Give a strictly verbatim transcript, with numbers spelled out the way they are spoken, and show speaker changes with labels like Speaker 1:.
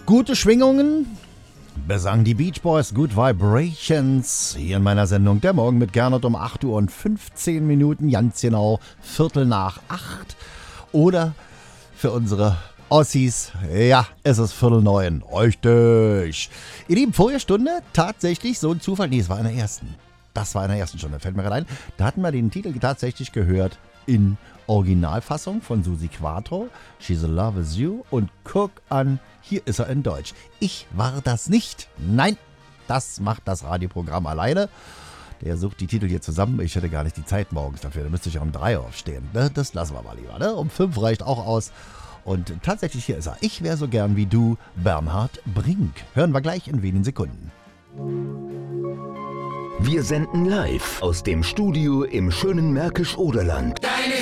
Speaker 1: Gute Schwingungen, besang die Beach Boys, Good Vibrations, hier in meiner Sendung Der Morgen mit Gernot um acht Uhr und fünfzehn Minuten, ganz genau Viertel nach acht. Oder für unsere Ossis, ja, es ist Viertel neun, richtig. Ihr Lieben, vorige Stunde tatsächlich so ein Zufall, nee, es war in der ersten. Das war in der ersten Stunde, fällt mir gerade ein. Da hatten wir den Titel tatsächlich gehört in Originalfassung von Susi Quatro, She's in Love With You, und guck an, hier ist er in Deutsch. Ich war das nicht. Nein, das macht das Radioprogramm alleine. Der sucht die Titel hier zusammen. Ich hätte gar nicht die Zeit morgens dafür. Da müsste ich um drei aufstehen. Das lassen wir mal lieber. Ne? Um fünf reicht auch aus. Und tatsächlich, hier ist er. Ich wäre so gern wie du, Bernhard Brink. Hören wir gleich in wenigen Sekunden.
Speaker 2: Wir senden live aus dem Studio im schönen Märkisch-Oderland.